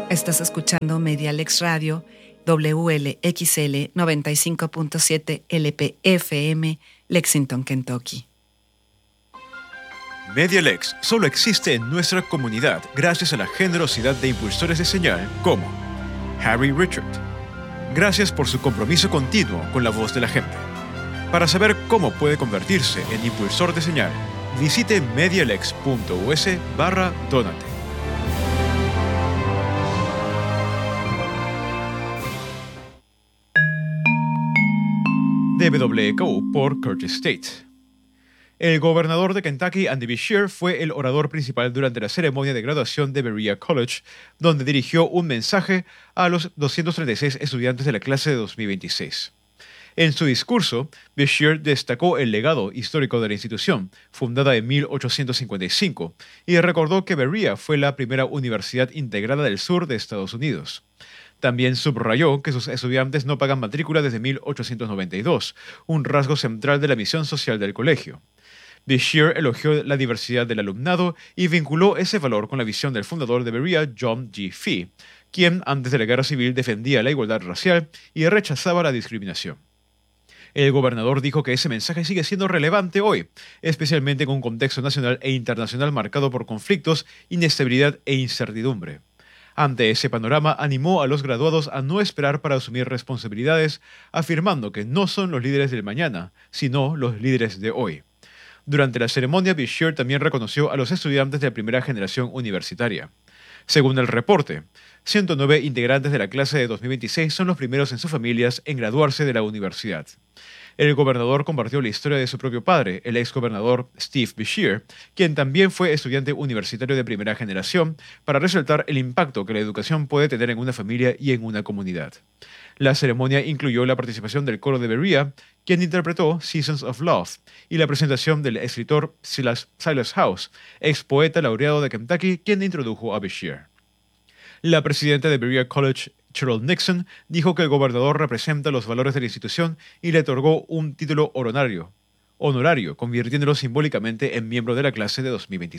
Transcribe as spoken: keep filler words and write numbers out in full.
Estás escuchando Medialex Radio, W L X L noventa y cinco punto siete L P F M, Lexington, Kentucky. Medialex solo existe en nuestra comunidad gracias a la generosidad de impulsores de señal como Harry Richard. Gracias por su compromiso continuo con la voz de la gente. Para saber cómo puede convertirse en impulsor de señal, visite medialex.us barra donate. D W K U por Curtis State. El gobernador de Kentucky, Andy Beshear, fue el orador principal durante la ceremonia de graduación de Berea College, donde dirigió un mensaje a los doscientos treinta y seis estudiantes de la clase de dos mil veintiséis. En su discurso, Beshear destacó el legado histórico de la institución, fundada en mil ochocientos cincuenta y cinco, y recordó que Berea fue la primera universidad integrada del sur de Estados Unidos. También subrayó que sus estudiantes no pagan matrícula desde mil ochocientos noventa y dos, un rasgo central de la misión social del colegio. Beshear elogió la diversidad del alumnado y vinculó ese valor con la visión del fundador de Berea, John G. Fee, quien antes de la Guerra Civil defendía la igualdad racial y rechazaba la discriminación. El gobernador dijo que ese mensaje sigue siendo relevante hoy, especialmente en un contexto nacional e internacional marcado por conflictos, inestabilidad e incertidumbre. Ante ese panorama, animó a los graduados a no esperar para asumir responsabilidades, afirmando que no son los líderes del mañana, sino los líderes de hoy. Durante la ceremonia, Beshear también reconoció a los estudiantes de la primera generación universitaria. Según el reporte, ciento nueve integrantes de la clase de dos mil veintiséis son los primeros en sus familias en graduarse de la universidad. El gobernador compartió la historia de su propio padre, el exgobernador Steve Beshear, quien también fue estudiante universitario de primera generación, para resaltar el impacto que la educación puede tener en una familia y en una comunidad. La ceremonia incluyó la participación del coro de Berea, quien interpretó Seasons of Love, y la presentación del escritor Silas, Silas House, ex poeta laureado de Kentucky, quien introdujo a Beshear. La presidenta de Berea College, Cheryl Nixon, dijo que el gobernador representa los valores de la institución y le otorgó un título honorario, honorario convirtiéndolo simbólicamente en miembro de la clase de dos mil veintiséis.